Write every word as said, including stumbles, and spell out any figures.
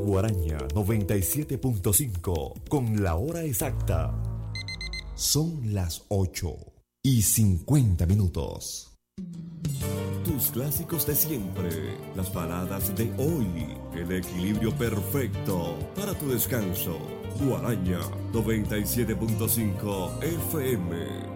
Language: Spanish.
Guaraña noventa y siete punto cinco con la hora exacta. Son las ocho y cincuenta minutos. Tus clásicos de siempre, las baladas de hoy, el equilibrio perfecto para tu descanso. Guaraña noventa y siete punto cinco F M.